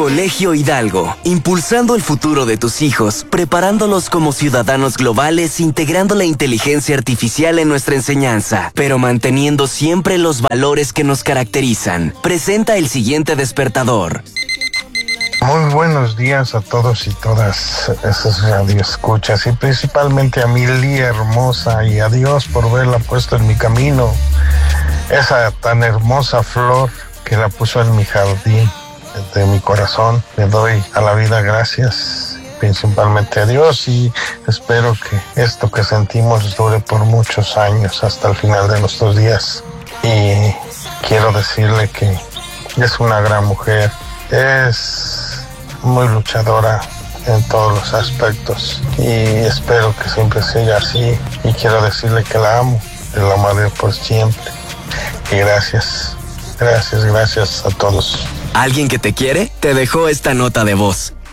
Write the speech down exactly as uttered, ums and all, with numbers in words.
Colegio Hidalgo, impulsando el futuro de tus hijos, preparándolos como ciudadanos globales, integrando la inteligencia artificial en nuestra enseñanza, pero manteniendo siempre los valores que nos caracterizan. Presenta el siguiente despertador. Muy buenos días a todos y todas esas radioescuchas y principalmente a mi Lía hermosa, y a Dios por verla puesto en mi camino, esa tan hermosa flor que la puso en mi jardín de mi corazón. Le doy a la vida gracias, principalmente a Dios, y espero que esto que sentimos dure por muchos años hasta el final de nuestros días. Y quiero decirle que es una gran mujer, es muy luchadora en todos los aspectos y espero que siempre siga así, y quiero decirle que la amo, que la amaré por siempre. Y gracias, gracias, gracias a todos. ¿Alguien que te quiere? Te dejó esta nota de voz.